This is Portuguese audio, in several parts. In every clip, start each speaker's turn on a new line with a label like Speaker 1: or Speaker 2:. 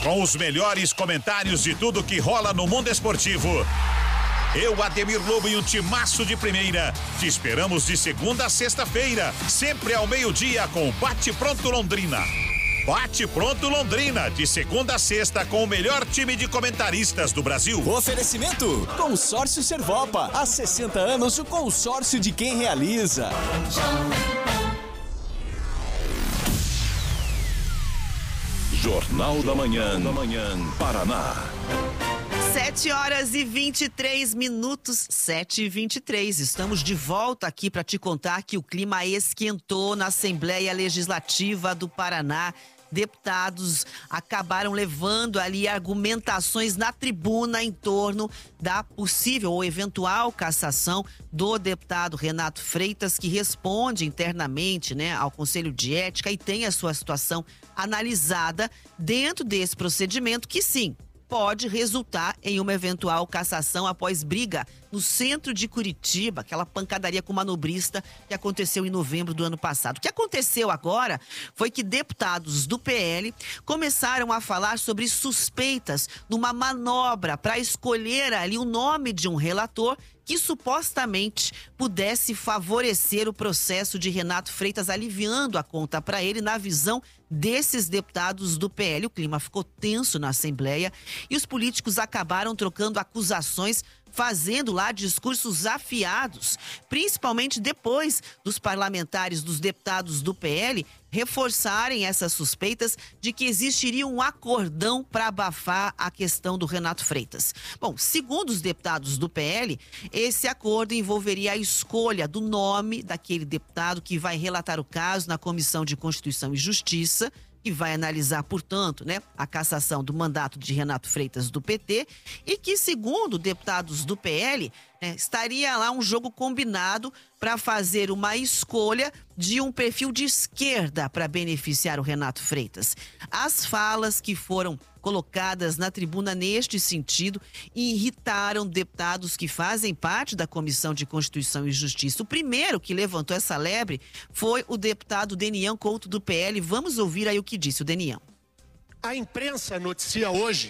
Speaker 1: com os melhores comentários de tudo que rola no mundo esportivo. Eu, Ademir Lobo e um timaço de primeira, te esperamos de segunda a sexta-feira, sempre ao meio-dia com Bate Pronto Londrina. Bate Pronto Londrina, de segunda a sexta com o melhor time de comentaristas do Brasil.
Speaker 2: Oferecimento: Consórcio Servopa. Há 60 anos, o consórcio de quem realiza.
Speaker 3: Jornal da Manhã, Paraná.
Speaker 4: 7h23, 7h23. Estamos de volta aqui para te contar que o clima esquentou na Assembleia Legislativa do Paraná. Deputados acabaram levando ali argumentações na tribuna em torno da possível ou eventual cassação do deputado Renato Freitas, que responde internamente, ao Conselho de Ética e tem a sua situação analisada dentro desse procedimento que sim, pode resultar em uma eventual cassação após briga no centro de Curitiba, aquela pancadaria com o manobrista que aconteceu em novembro do ano passado. O que aconteceu agora foi que deputados do PL começaram a falar sobre suspeitas numa manobra para escolher ali o nome de um relator que supostamente pudesse favorecer o processo de Renato Freitas, aliviando a conta para ele na visão desses deputados do PL. O clima ficou tenso na Assembleia e os políticos acabaram trocando acusações, fazendo lá discursos afiados, principalmente depois dos parlamentares, dos deputados do PL, reforçarem essas suspeitas de que existiria um acordão para abafar a questão do Renato Freitas. Bom, segundo os deputados do PL, esse acordo envolveria a escolha do nome daquele deputado que vai relatar o caso na Comissão de Constituição e Justiça, que vai analisar, portanto, a cassação do mandato de Renato Freitas do PT e que, segundo deputados do PL, estaria lá um jogo combinado para fazer uma escolha de um perfil de esquerda para beneficiar o Renato Freitas. As falas que foram colocadas na tribuna neste sentido irritaram deputados que fazem parte da Comissão de Constituição e Justiça. O primeiro que levantou essa lebre foi o deputado Denian Couto do PL. Vamos ouvir aí o que disse o Denian.
Speaker 5: A imprensa noticia hoje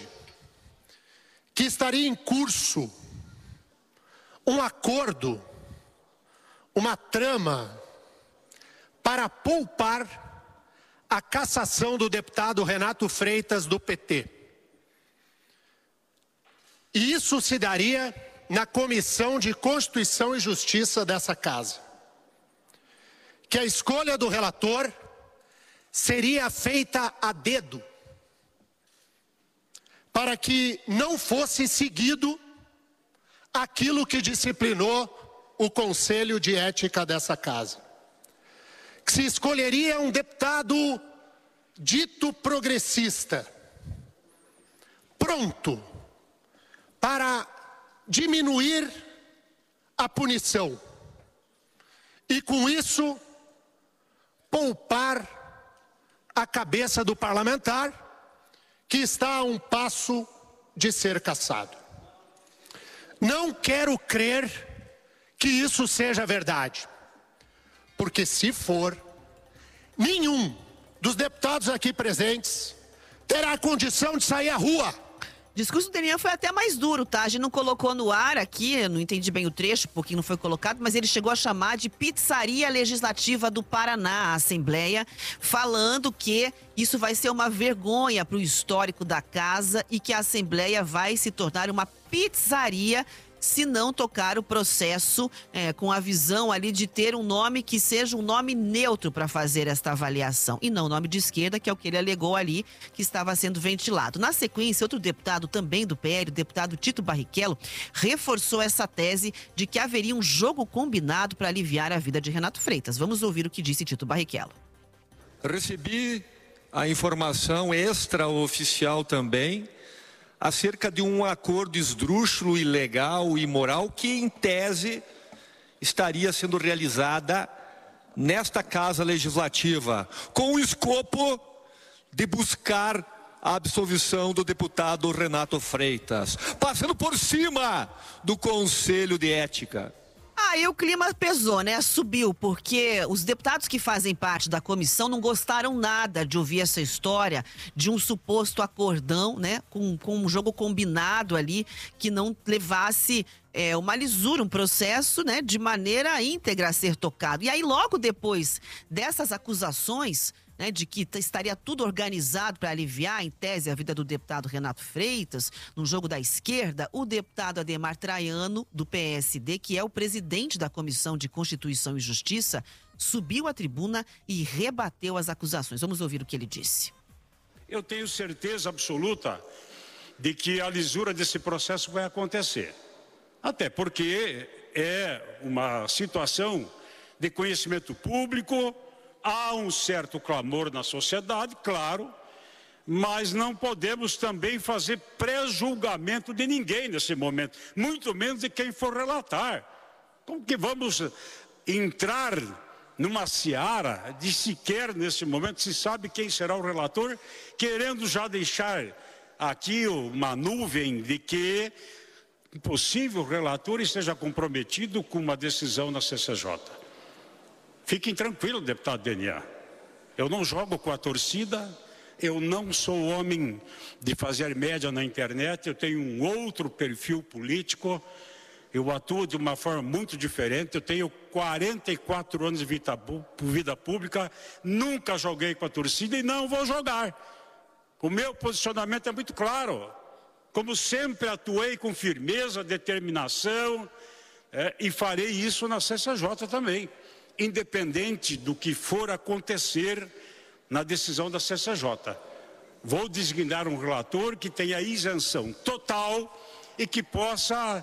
Speaker 5: que estaria em curso um acordo, uma trama para poupar a cassação do deputado Renato Freitas do PT. E isso se daria na Comissão de Constituição e Justiça dessa casa. Que a escolha do relator seria feita a dedo, para que não fosse seguido aquilo que disciplinou o Conselho de Ética dessa casa. Que se escolheria um deputado dito progressista, pronto para diminuir a punição e, com isso, poupar a cabeça do parlamentar que está a um passo de ser cassado. Não quero crer que isso seja verdade, porque se for, nenhum dos deputados aqui presentes terá condição de sair à rua.
Speaker 4: O discurso do Denian foi até mais duro, tá? A gente não colocou no ar aqui, eu não entendi bem o trecho, porque não foi colocado, mas ele chegou a chamar de pizzaria legislativa do Paraná, a Assembleia, falando que isso vai ser uma vergonha para o histórico da casa e que a Assembleia vai se tornar uma pizzaria se não tocar o processo com a visão ali de ter um nome que seja um nome neutro para fazer esta avaliação. E não nome de esquerda, que é o que ele alegou ali, que estava sendo ventilado. Na sequência, outro deputado também do PL, o deputado Tito Barrichello, reforçou essa tese de que haveria um jogo combinado para aliviar a vida de Renato Freitas. Vamos ouvir o que disse Tito Barrichello.
Speaker 6: Recebi a informação extraoficial também acerca de um acordo esdrúxulo, ilegal e imoral que, em tese, estaria sendo realizada nesta Casa Legislativa, com o escopo de buscar a absolvição do deputado Renato Freitas, passando por cima do Conselho de Ética.
Speaker 4: Aí o clima pesou, né? Subiu, porque os deputados que fazem parte da comissão não gostaram nada de ouvir essa história de um suposto acordão, né? Com um jogo combinado ali que não levasse uma lisura, um processo, né? De maneira íntegra a ser tocado. E aí logo depois dessas acusações, né, de que estaria tudo organizado para aliviar, em tese, a vida do deputado Renato Freitas, no jogo da esquerda, o deputado Ademar Traiano, do PSD, que é o presidente da Comissão de Constituição e Justiça, subiu à tribuna e rebateu as acusações. Vamos ouvir o que ele disse.
Speaker 7: Eu tenho certeza absoluta de que a lisura desse processo vai acontecer. Até porque é uma situação de conhecimento público. Há um certo clamor na sociedade, claro, mas não podemos também fazer pré-julgamento de ninguém nesse momento, muito menos de quem for relatar. Como que vamos entrar numa seara de sequer nesse momento se sabe quem será o relator, querendo já deixar aqui uma nuvem de que o possível relator esteja comprometido com uma decisão na CCJ. Fiquem tranquilos, deputado DNA. Eu não jogo com a torcida, eu não sou homem de fazer média na internet, eu tenho um outro perfil político, eu atuo de uma forma muito diferente, eu tenho 44 anos de vida pública, nunca joguei com a torcida e não vou jogar. O meu posicionamento é muito claro, como sempre atuei com firmeza, determinação, e farei isso na CCJ também. Independente do que for acontecer na decisão da CCJ. Vou designar um relator que tenha isenção total e que possa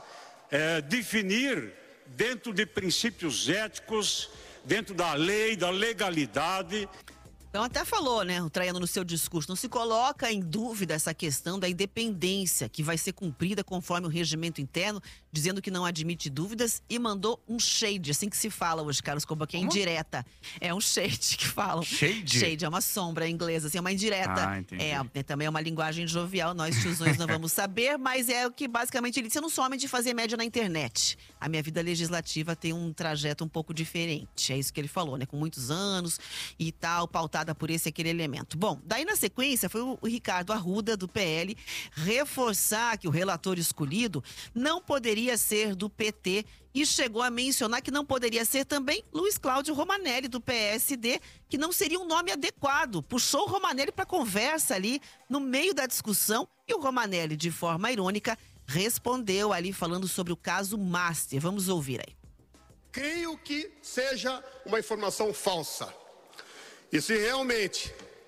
Speaker 7: definir dentro de princípios éticos, dentro da lei, da legalidade.
Speaker 4: Então até falou, né, o Traiano no seu discurso, não se coloca em dúvida essa questão da independência que vai ser cumprida conforme o regimento interno, dizendo que não admite dúvidas e mandou um shade, assim que se fala hoje, Carlos Comba, que é indireta. É um shade que falam.
Speaker 8: Shade?
Speaker 4: Shade, é uma sombra em inglês, assim, é uma indireta.
Speaker 8: Ah, entendi.
Speaker 4: Também é uma linguagem jovial, nós tiozões não vamos saber, mas é o que basicamente ele disse, eu não sou homem de fazer média na internet. A minha vida legislativa tem um trajeto um pouco diferente, é isso que ele falou, né, com muitos anos e tal, pautada por esse e aquele elemento. Bom, daí na sequência foi o Ricardo Arruda, do PL, reforçar que o relator escolhido não poderia ser do PT e chegou a mencionar que não poderia ser também Luiz Cláudio Romanelli, do PSD, que não seria um nome adequado. Puxou o Romanelli para conversa ali no meio da discussão e o Romanelli, de forma irônica, respondeu ali falando sobre o caso Master. Vamos ouvir aí.
Speaker 5: Creio que seja uma informação falsa. E se realmente,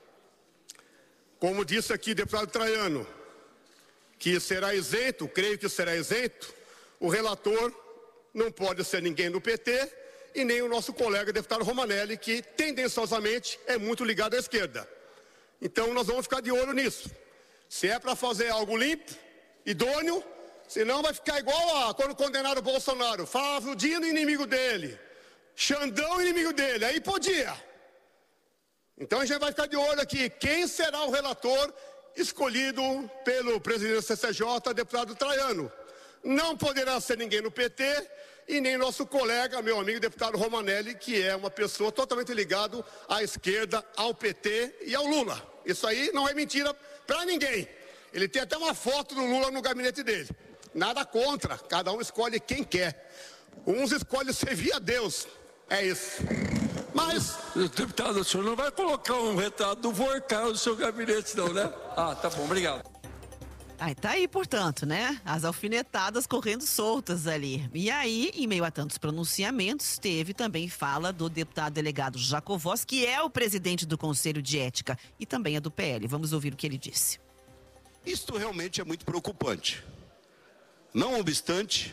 Speaker 5: como disse aqui o deputado Traiano, que será isento, creio que será isento, o relator não pode ser ninguém do PT e nem o nosso colega deputado Romanelli, que tendenciosamente é muito ligado à esquerda. Então nós vamos ficar de olho nisso. Se é para fazer algo limpo, idôneo, senão vai ficar igual a quando condenaram o Bolsonaro. Flávio Dino, inimigo dele. Xandão, inimigo dele. Aí podia. Então a gente vai ficar de olho aqui. Quem será o relator escolhido pelo presidente da CCJ, deputado Traiano? Não poderá ser ninguém no PT e nem nosso colega, meu amigo deputado Romanelli, que é uma pessoa totalmente ligado à esquerda, ao PT e ao Lula. Isso aí não é mentira para ninguém. Ele tem até uma foto do Lula no gabinete dele. Nada contra, cada um escolhe quem quer. Uns escolhem servir a Deus. É isso. Mas...
Speaker 6: Deputado, o senhor não vai colocar um retrato do Vorcar no seu gabinete não, né? Ah, tá bom, obrigado.
Speaker 4: Tá aí, portanto, né? As alfinetadas correndo soltas ali. E aí, em meio a tantos pronunciamentos, teve também fala do deputado delegado Jacovós, que é o presidente do Conselho de Ética e também é do PL. Vamos ouvir o que ele disse.
Speaker 9: Isto realmente é muito preocupante. Não obstante,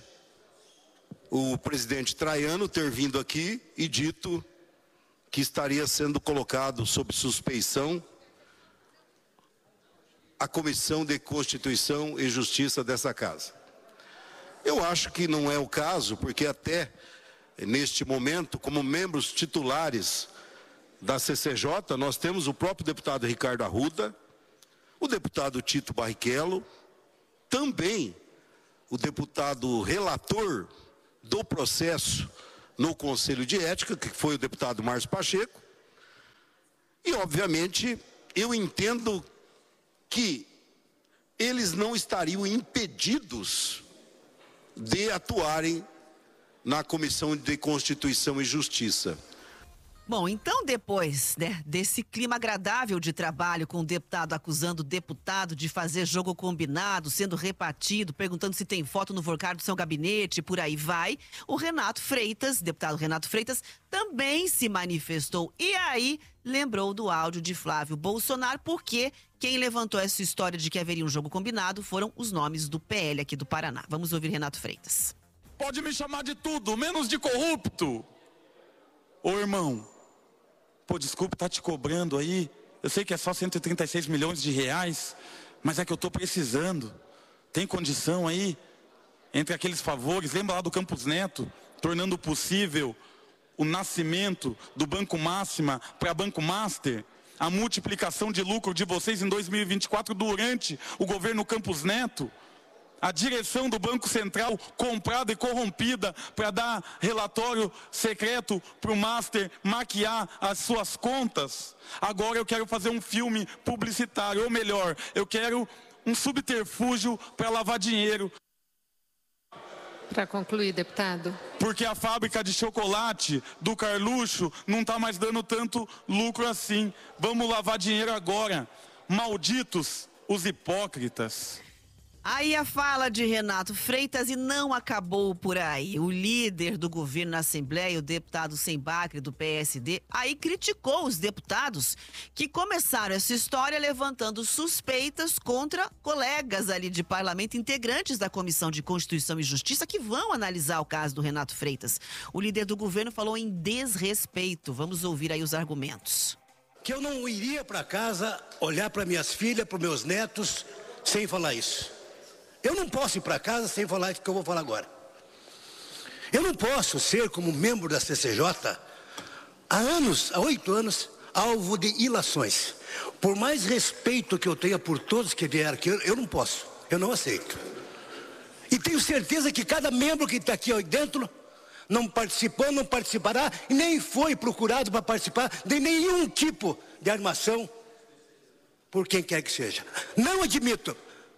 Speaker 9: o presidente Traiano ter vindo aqui e dito que estaria sendo colocado sob suspeição a Comissão de Constituição e Justiça dessa casa. Eu acho que não é o caso, porque até neste momento, como membros titulares da CCJ, nós temos o próprio deputado Ricardo Arruda, o deputado Tito Barrichello, também o deputado relator do processo no Conselho de Ética, que foi o deputado Márcio Pacheco. E, obviamente, eu entendo que eles não estariam impedidos de atuarem na Comissão de Constituição e Justiça.
Speaker 4: Bom, então depois, desse clima agradável de trabalho com o deputado acusando o deputado de fazer jogo combinado, sendo repartido, perguntando se tem foto no vorcar do seu gabinete, por aí vai, o Renato Freitas, deputado Renato Freitas, também se manifestou e aí lembrou do áudio de Flávio Bolsonaro, porque quem levantou essa história de que haveria um jogo combinado foram os nomes do PL aqui do Paraná. Vamos ouvir Renato Freitas.
Speaker 8: Pode me chamar de tudo, menos de corrupto. Ô irmão, pô, desculpa estar te cobrando aí. Eu sei que é só 136 milhões de reais, mas é que eu estou precisando. Tem condição aí, entre aqueles favores, lembra lá do Campos Neto, tornando possível o nascimento do Banco Máxima para Banco Master, a multiplicação de lucro de vocês em 2024 durante o governo Campos Neto, a direção do Banco Central comprada e corrompida para dar relatório secreto para o Master maquiar as suas contas. Agora eu quero fazer um filme publicitário, ou melhor, eu quero um subterfúgio para lavar dinheiro.
Speaker 10: Para concluir, deputado.
Speaker 8: Porque a fábrica de chocolate do Carluxo não está mais dando tanto lucro assim. Vamos lavar dinheiro agora. Malditos os hipócritas.
Speaker 4: Aí a fala de Renato Freitas e não acabou por aí. O líder do governo na Assembleia, o deputado Sem Bacre, do PSD, aí criticou os deputados que começaram essa história levantando suspeitas contra colegas ali de parlamento, integrantes da Comissão de Constituição e Justiça, que vão analisar o caso do Renato Freitas. O líder do governo falou em desrespeito. Vamos ouvir aí os argumentos.
Speaker 11: Que eu não iria para casa olhar para minhas filhas, para meus netos, sem falar isso. Eu não posso ir para casa sem falar isso que eu vou falar agora. Eu não posso ser, como membro da CCJ, há 8 anos, alvo de ilações. Por mais respeito que eu tenha por todos que vieram aqui, eu não posso, eu não aceito. E tenho certeza que cada membro que está aqui dentro não participou, não participará, e nem foi procurado para participar de nenhum tipo de armação por quem quer que seja. Não admito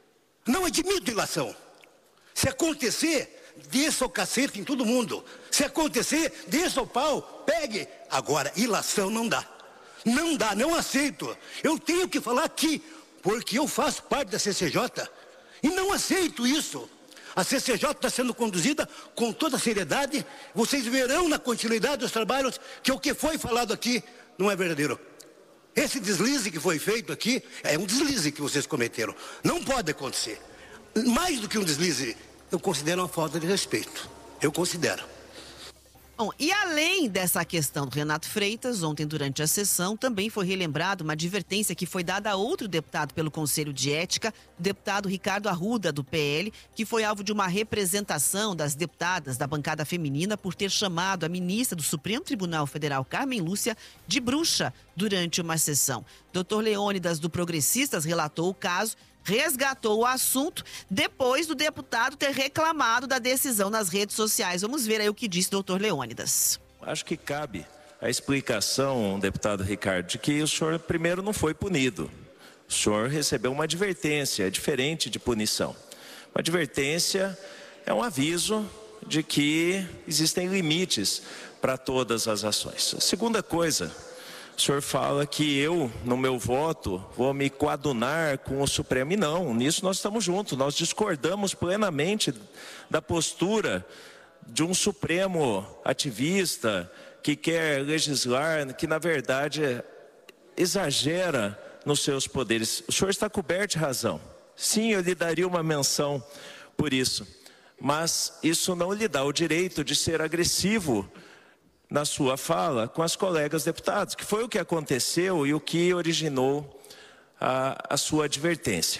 Speaker 11: ilação. Se acontecer, desça o cacete em todo mundo. Se acontecer, desça o pau, pegue. Agora, ilação não dá. Não dá, não aceito. Eu tenho que falar aqui, porque eu faço parte da CCJ e não aceito isso. A CCJ está sendo conduzida com toda seriedade. Vocês verão na continuidade dos trabalhos que o que foi falado aqui não é verdadeiro. Esse deslize que foi feito aqui é um deslize que vocês cometeram. Não pode acontecer. Mais do que um deslize, eu considero uma falta de respeito. Eu considero.
Speaker 4: Bom, e além dessa questão do Renato Freitas, ontem durante a sessão também foi relembrado uma advertência que foi dada a outro deputado pelo Conselho de Ética, o deputado Ricardo Arruda, do PL, que foi alvo de uma representação das deputadas da bancada feminina por ter chamado a ministra do Supremo Tribunal Federal, Carmen Lúcia, de bruxa durante uma sessão. Dr. Leônidas, do Progressistas, relatou o caso, resgatou o assunto depois do deputado ter reclamado da decisão nas redes sociais. Vamos ver aí o que disse o doutor Leônidas.
Speaker 12: Acho que cabe a explicação, deputado Ricardo, de que o senhor primeiro não foi punido. O senhor recebeu uma advertência, é diferente de punição. Uma advertência é um aviso de que existem limites para todas as ações. A segunda coisa, o senhor fala que eu, no meu voto, vou me coadunar com o Supremo. E não, nisso nós estamos juntos. Nós discordamos plenamente da postura de um Supremo ativista que quer legislar, que na verdade exagera nos seus poderes. O senhor está coberto de razão. Sim, eu lhe daria uma menção por isso. Mas isso não lhe dá o direito de ser agressivo na sua fala com as colegas deputados, que foi o que aconteceu e o que originou a sua advertência.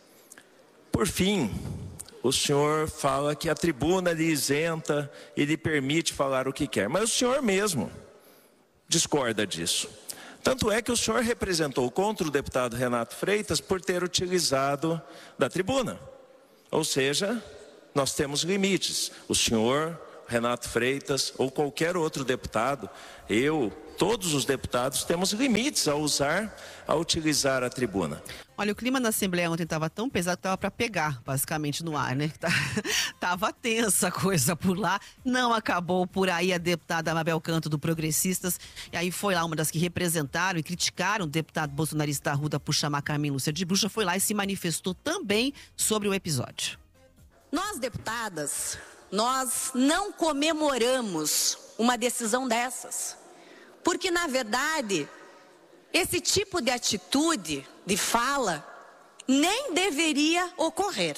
Speaker 12: Por fim, o senhor fala que a tribuna lhe isenta e lhe permite falar o que quer, mas o senhor mesmo discorda disso. Tanto é que o senhor representou contra o deputado Renato Freitas por ter utilizado da tribuna. Ou seja, nós temos limites. O senhor Renato Freitas ou qualquer outro deputado, todos os deputados temos limites a utilizar a tribuna.
Speaker 4: Olha, o clima na Assembleia ontem estava tão pesado que estava para pegar, basicamente, no ar, né? Tava tensa a coisa por lá. Não acabou por aí a deputada Mabel Canto, do Progressistas. E aí foi lá uma das que representaram e criticaram o deputado bolsonarista Arruda por chamar Carmen Lúcia de bruxa. Foi lá e se manifestou também sobre o episódio.
Speaker 13: Nós, deputadas, nós não comemoramos uma decisão dessas. Porque, na verdade, esse tipo de atitude, de fala, nem deveria ocorrer.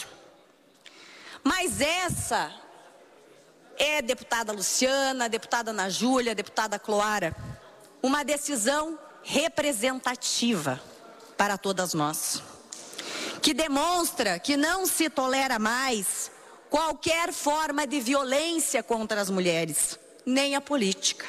Speaker 13: Mas essa é, deputada Luciana, deputada Ana Júlia, deputada Cloara, uma decisão representativa para todas nós, que demonstra que não se tolera mais qualquer forma de violência contra as mulheres, nem a política.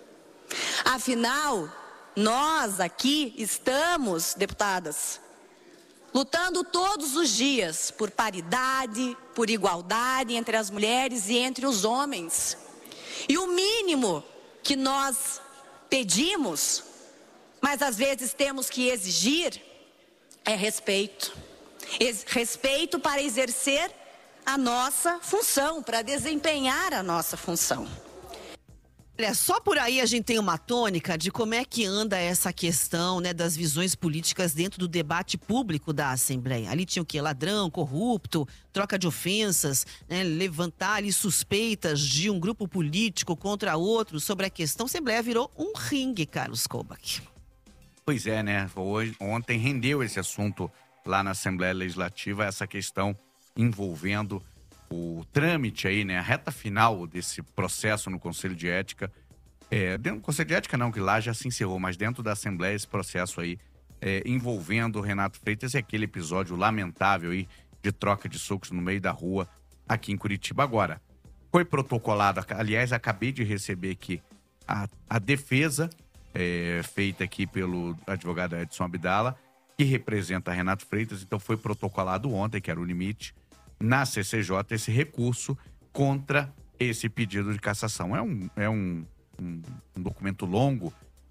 Speaker 13: Afinal, nós aqui estamos, deputadas, lutando todos os dias por paridade, por igualdade entre as mulheres e entre os homens. E o mínimo que nós pedimos, mas às vezes temos que exigir, é respeito. Respeito para exercer a nossa função, para desempenhar a nossa função.
Speaker 4: Olha, só por aí a gente tem uma tônica de como é que anda essa questão, né, das visões políticas dentro do debate público da Assembleia. Ali tinha o quê? Ladrão, corrupto, troca de ofensas, né, levantar ali suspeitas de um grupo político contra outro sobre a questão. A Assembleia virou um ringue, Carlos Kobach.
Speaker 14: Pois é, né? Ontem rendeu esse assunto lá na Assembleia Legislativa, essa questão envolvendo o trâmite aí, né, a reta final desse processo no Conselho de Ética. Dentro do Conselho de Ética não, que lá já se encerrou, mas dentro da Assembleia esse processo aí envolvendo o Renato Freitas e aquele episódio lamentável aí de troca de socos no meio da rua aqui em Curitiba. Agora, foi protocolado, aliás, acabei de receber aqui a defesa feita aqui pelo advogado Edson Abdala, que representa Renato Freitas, então foi protocolado ontem, que era o limite, na CCJ, esse recurso contra esse pedido de cassação. É um documento longo,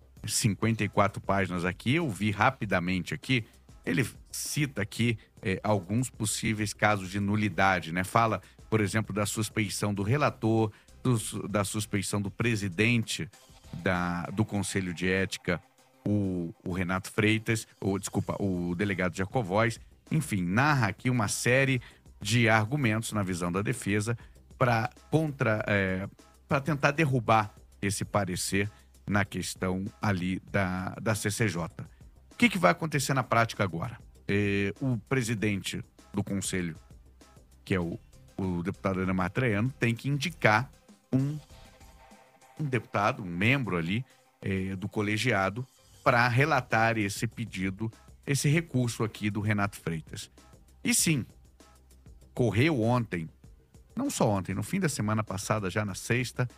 Speaker 14: 54 páginas aqui, eu vi rapidamente aqui, ele cita aqui alguns possíveis casos de nulidade, né? Fala, por exemplo, da suspeição do relator, da suspeição do presidente do Conselho de Ética, o Renato Freitas, o delegado Jacovóis, enfim, narra aqui uma série de argumentos na visão da defesa para tentar derrubar esse parecer na questão ali da CCJ. O que vai acontecer na prática agora? O presidente do Conselho, que é o deputado Ana Matraiano, tem que indicar um deputado, um membro ali do colegiado para relatar esse pedido, esse recurso aqui do Renato Freitas. E sim, correu ontem, não só ontem, no fim da semana passada, já na sexta,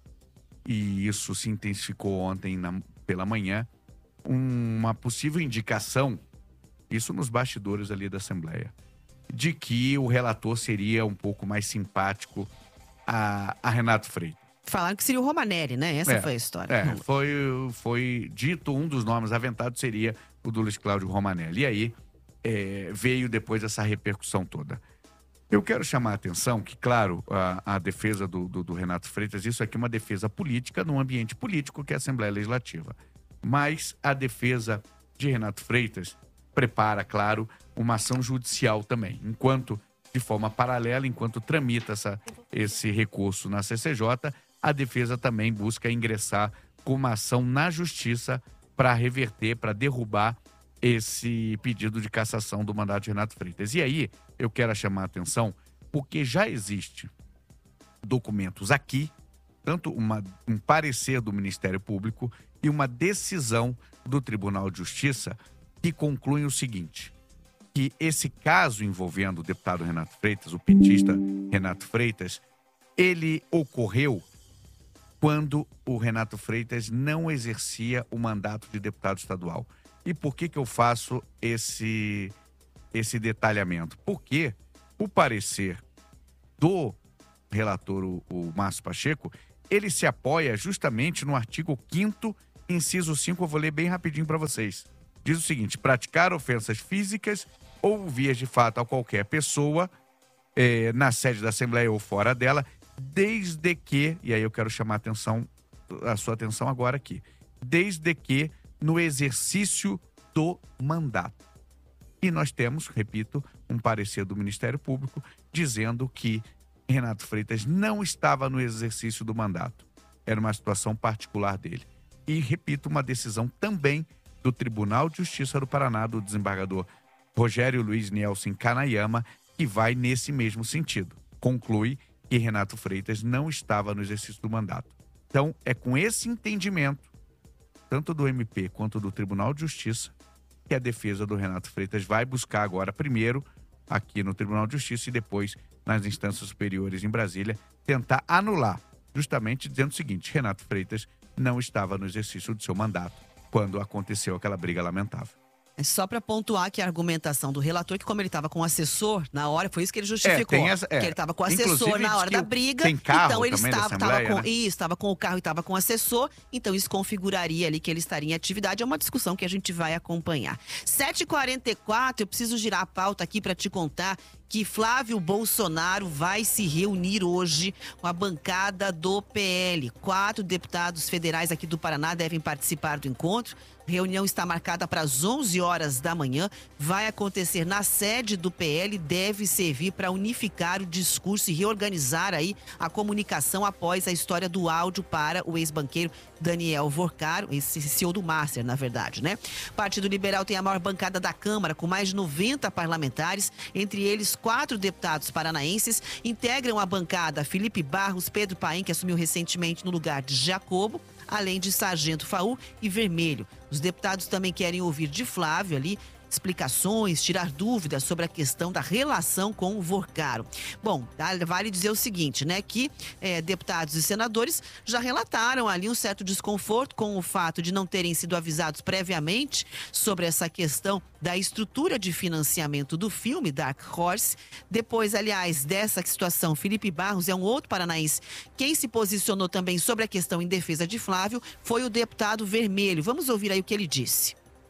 Speaker 14: e isso se intensificou ontem pela manhã, uma possível indicação, isso nos bastidores ali da Assembleia, de que o relator seria um pouco mais simpático a Renato Freitas.
Speaker 4: Falaram que seria o Romanelli, né? Essa foi a história.
Speaker 14: Foi dito, um dos nomes aventados seria o do Luiz Cláudio Romanelli. E aí veio depois essa repercussão toda. Eu quero chamar a atenção que, claro, a defesa do Renato Freitas, isso aqui é uma defesa política num ambiente político que é a Assembleia Legislativa. Mas a defesa de Renato Freitas prepara, claro, uma ação judicial também. De forma paralela, enquanto tramita esse recurso na CCJ, a defesa também busca ingressar com uma ação na Justiça para reverter, para derrubar esse pedido de cassação do mandato de Renato Freitas. E aí, eu quero chamar a atenção, porque já existe documentos aqui, tanto um parecer do Ministério Público e uma decisão do Tribunal de Justiça que concluem o seguinte, que esse caso envolvendo o deputado Renato Freitas, o petista Renato Freitas, ele ocorreu quando o Renato Freitas não exercia o mandato de deputado estadual. E por que eu faço esse detalhamento? Porque o parecer do relator, o Márcio Pacheco, ele se apoia justamente no artigo 5º, inciso 5, eu vou ler bem rapidinho para vocês. Diz o seguinte: praticar ofensas físicas ou vias de fato a qualquer pessoa na sede da Assembleia ou fora dela, desde que, e aí eu quero chamar a sua atenção agora aqui, desde que no exercício do mandato. E nós temos, repito, um parecer do Ministério Público dizendo que Renato Freitas não estava no exercício do mandato. Era uma situação particular dele. E, repito, uma decisão também do Tribunal de Justiça do Paraná, do desembargador Rogério Luiz Nelson Kanayama, que vai nesse mesmo sentido. Conclui que Renato Freitas não estava no exercício do mandato. Então, é com esse entendimento, tanto do MP quanto do Tribunal de Justiça, que a defesa do Renato Freitas vai buscar agora, primeiro aqui no Tribunal de Justiça e depois nas instâncias superiores em Brasília, tentar anular, justamente dizendo o seguinte: Renato Freitas não estava no exercício do seu mandato quando aconteceu aquela briga lamentável.
Speaker 4: É só para pontuar que a argumentação do relator, que como ele estava com o assessor na hora, foi isso que ele justificou. Que ele estava com o assessor na hora da briga.
Speaker 14: Tem carro
Speaker 4: então ele
Speaker 14: também
Speaker 4: estava com o carro e estava com o assessor. Então isso configuraria ali que ele estaria em atividade. É uma discussão que a gente vai acompanhar. 7h44, eu preciso girar a pauta aqui para te contar que Flávio Bolsonaro vai se reunir hoje com a bancada do PL. 4 deputados federais aqui do Paraná devem participar do encontro. A reunião está marcada para as 11 horas da manhã. Vai acontecer na sede do PL. Deve servir para unificar o discurso e reorganizar aí a comunicação após a história do áudio para o ex-banqueiro Daniel Vorcaro, esse CEO do Master, na verdade, né? O Partido Liberal tem a maior bancada da Câmara, com mais de 90 parlamentares, entre eles 4 deputados paranaenses. Integram a bancada Felipe Barros, Pedro Paim, que assumiu recentemente no lugar de Jacobo, além de Sargento Faú e Vermelho. Os deputados também querem ouvir de Flávio ali explicações, tirar dúvidas sobre a questão da relação com o Vorcaro. Bom, vale dizer o seguinte, né, que deputados e senadores já relataram ali um certo desconforto com o fato de não terem sido avisados previamente sobre essa questão da estrutura de financiamento do filme Dark Horse. Depois, aliás, dessa situação, Felipe Barros é um outro paranaense. Quem se posicionou também sobre a questão em defesa de Flávio foi o deputado Vermelho. Vamos ouvir aí o que ele disse.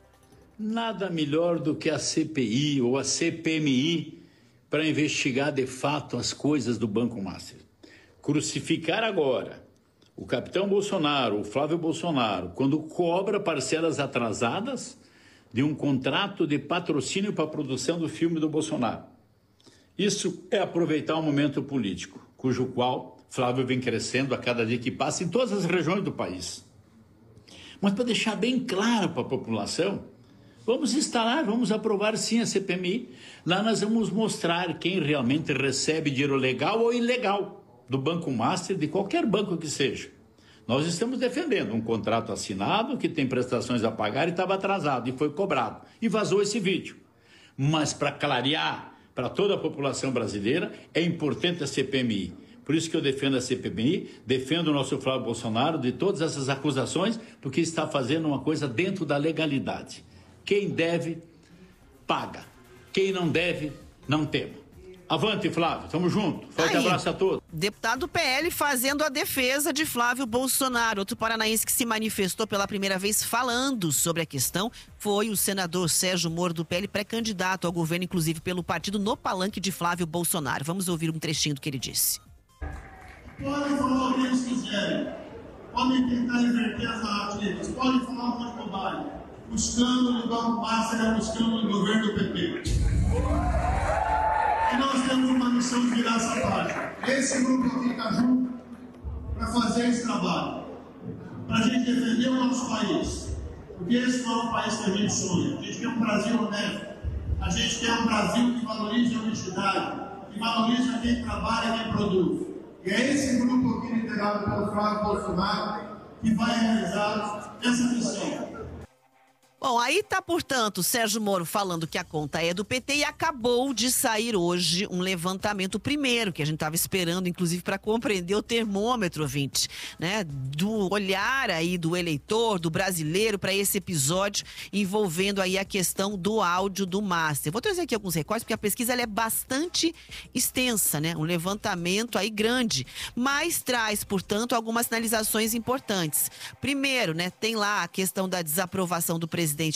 Speaker 15: Nada melhor do que a CPI ou a CPMI para investigar de fato as coisas do Banco Master. Crucificar agora o capitão Bolsonaro, o Flávio Bolsonaro, quando cobra parcelas atrasadas de um contrato de patrocínio para a produção do filme do Bolsonaro. Isso é aproveitar um momento político, cujo qual Flávio vem crescendo a cada dia que passa em todas as regiões do país. Mas para deixar bem claro para a população, vamos instalar, vamos aprovar sim a CPMI. Lá nós vamos mostrar quem realmente recebe dinheiro legal ou ilegal do Banco Master, de qualquer banco que seja. Nós estamos defendendo um contrato assinado que tem prestações a pagar e estava atrasado e foi cobrado. E vazou esse vídeo. Mas para clarear para toda a população brasileira, é importante a CPMI. Por isso que eu defendo a CPMI, defendo o nosso Flávio Bolsonaro de todas essas acusações, porque está fazendo uma coisa dentro da legalidade. Quem deve, paga. Quem não deve, não tema. Avante, Flávio. Tamo junto. Forte abraço a todos.
Speaker 4: Deputado PL fazendo a defesa de Flávio Bolsonaro. Outro paranaense que se manifestou pela primeira vez falando sobre a questão foi o senador Sérgio Moro, do PL, pré-candidato ao governo, inclusive pelo partido, no palanque de Flávio Bolsonaro. Vamos ouvir um trechinho do que ele disse.
Speaker 16: Podem falar o que eles quiserem. Podem tentar inverter as narrativas. Podem falar um monte de bobagem. O escândalo do Banco Master é um escândalo do governo do PP. E nós temos uma missão de virar essa página. Esse grupo aqui está junto para fazer esse trabalho. Para a gente defender o nosso país. Porque esse não é um país que a gente sonha. A gente quer um Brasil honesto. A gente quer um Brasil que valorize a honestidade. Que valorize quem trabalha e quem produz. E é esse grupo aqui liderado pelo Flávio Bolsonaro que vai realizar essa missão.
Speaker 4: Bom, aí tá, portanto, Sérgio Moro falando que a conta é do PT e acabou de sair hoje um levantamento primeiro, que a gente estava esperando, inclusive, para compreender o termômetro, ouvinte, né? Do olhar aí do eleitor, do brasileiro, para esse episódio envolvendo aí a questão do áudio do Master. Vou trazer aqui alguns recortes, porque a pesquisa ela é bastante extensa, né? Um levantamento aí grande, mas traz, portanto, algumas sinalizações importantes. Primeiro, né? Tem lá a questão da desaprovação do presidente